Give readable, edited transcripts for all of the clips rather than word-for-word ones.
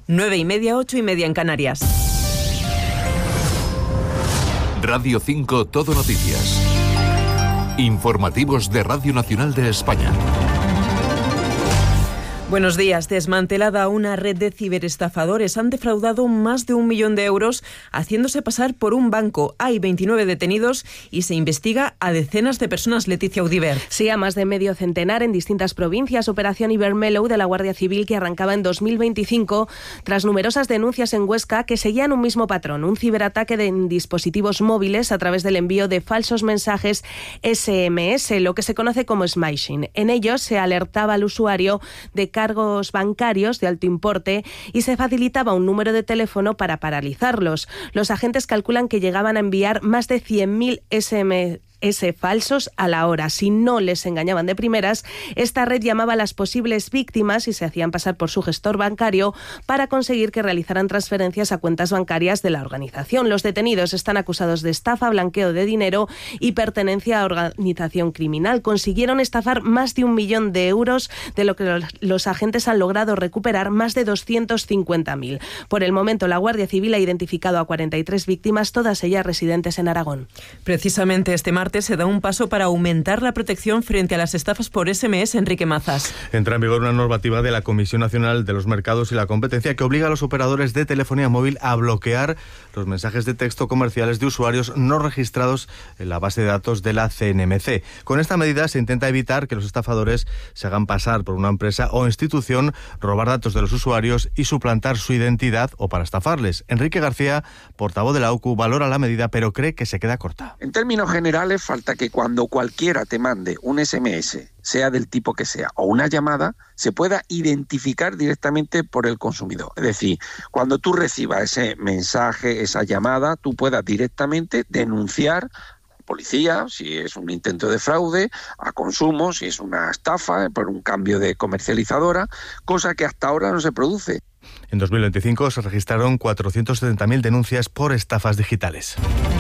9:30, 8:30 en Canarias. Radio 5 Todo Noticias. Informativos de Radio Nacional de España. Buenos días. Desmantelada una red de ciberestafadores. Han defraudado más de 1 millón de euros haciéndose pasar por un banco. Hay 29 detenidos y se investiga a decenas de personas. Leticia Audiver. Sí, a más de medio centenar en distintas provincias. Operación Ibermellow de la Guardia Civil que arrancaba en 2025 tras numerosas denuncias en Huesca que seguían un mismo patrón. Un ciberataque en dispositivos móviles a través del envío de falsos mensajes SMS, lo que se conoce como smishing. En ellos se alertaba al usuario de cargos bancarios de alto importe y se facilitaba un número de teléfono para paralizarlos. Los agentes calculan que llegaban a enviar más de 100.000 SMS falsos a la hora. Si no les engañaban de primeras, esta red llamaba a las posibles víctimas y se hacían pasar por su gestor bancario para conseguir que realizaran transferencias a cuentas bancarias de la organización. Los detenidos están acusados de estafa, blanqueo de dinero y pertenencia a organización criminal. Consiguieron estafar más de 1 millón de euros, de lo que los agentes han logrado recuperar más de 250.000. Por el momento, la Guardia Civil ha identificado a 43 víctimas, todas ellas residentes en Aragón. Precisamente este martes se da un paso para aumentar la protección frente a las estafas por SMS. Enrique Mazas. Entra en vigor una normativa de la Comisión Nacional de los Mercados y la Competencia que obliga a los operadores de telefonía móvil a bloquear los mensajes de texto comerciales de usuarios no registrados en la base de datos de la CNMC. Con esta medida se intenta evitar que los estafadores se hagan pasar por una empresa o institución, robar datos de los usuarios y suplantar su identidad o para estafarles. Enrique García, portavoz de la OCU, valora la medida pero cree que se queda corta. En términos generales, falta que cuando cualquiera te mande un SMS, sea del tipo que sea, o una llamada, se pueda identificar directamente por el consumidor. Es decir, cuando tú recibas ese mensaje, esa llamada, tú puedas directamente denunciar a policía si es un intento de fraude, a consumo si es una estafa por un cambio de comercializadora, cosa que hasta ahora no se produce. En 2025 se registraron 470.000 denuncias por estafas digitales.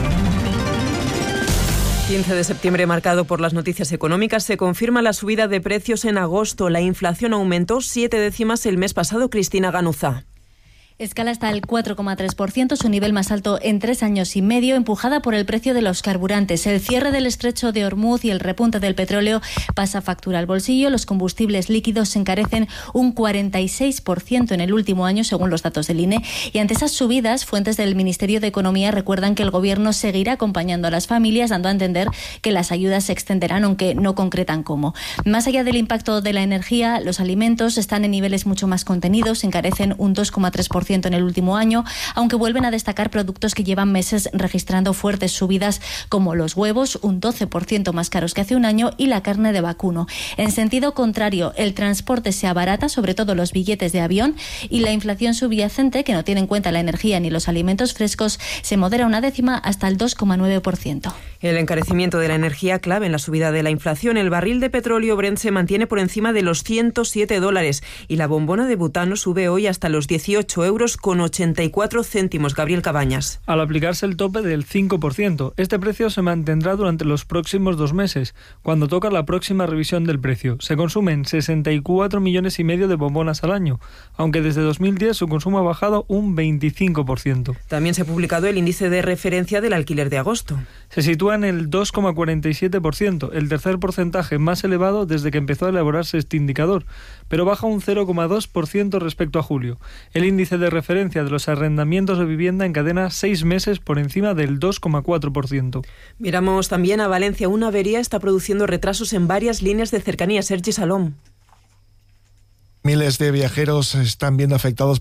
15 de septiembre marcado por las noticias económicas. Se confirma la subida de precios en agosto. La inflación aumentó 7 décimas el mes pasado. Cristina Ganuza. Escala hasta el 4,3%, su nivel más alto en 3 años y medio, empujada por el precio de los carburantes. El cierre del estrecho de Hormuz y el repunte del petróleo pasa factura al bolsillo. Los combustibles líquidos se encarecen un 46% en el último año, según los datos del INE. Y ante esas subidas, fuentes del Ministerio de Economía recuerdan que el Gobierno seguirá acompañando a las familias, dando a entender que las ayudas se extenderán, aunque no concretan cómo. Más allá del impacto de la energía, los alimentos están en niveles mucho más contenidos, se encarecen un 2,3% en el último año, aunque vuelven a destacar productos que llevan meses registrando fuertes subidas, como los huevos, un 12% más caros que hace un año, y la carne de vacuno. En sentido contrario, el transporte se abarata, sobre todo los billetes de avión, y la inflación subyacente, que no tiene en cuenta la energía ni los alimentos frescos, se modera una décima hasta el 2,9%. El encarecimiento de la energía clave en la subida de la inflación. El barril de petróleo Brent se mantiene por encima de los $107 y la bombona de butano sube hoy hasta los 18 euros con 84 céntimos. Gabriel Cabañas. Al aplicarse el tope del 5%, este precio se mantendrá durante los próximos 2 meses, cuando toca la próxima revisión del precio. Se consumen 64,5 millones de bombonas al año, aunque desde 2010 su consumo ha bajado un 25%. También se ha publicado el índice de referencia del alquiler de agosto. Se sitúa en el 2,47%, el tercer porcentaje más elevado desde que empezó a elaborarse este indicador, pero baja un 0,2% respecto a julio. El índice de referencia de los arrendamientos de vivienda encadena 6 meses por encima del 2,4%. Miramos también a Valencia. Una avería está produciendo retrasos en varias líneas de cercanías. Sergi Salom. Miles de viajeros están viendo afectados